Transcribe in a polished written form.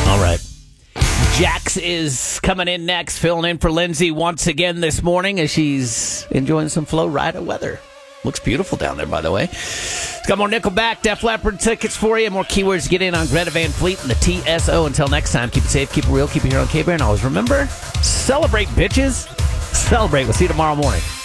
All right. Jax is coming in next, filling in for Lindsay once again this morning as she's enjoying some Flow Rida weather. Looks beautiful down there, by the way. It's got more Nickelback, Def Leppard tickets for you. More keywords to get in on Greta Van Fleet and the TSO. Until next time, keep it safe, keep it real, keep it here on K-Bear. And always remember, celebrate, bitches. Celebrate. We'll see you tomorrow morning.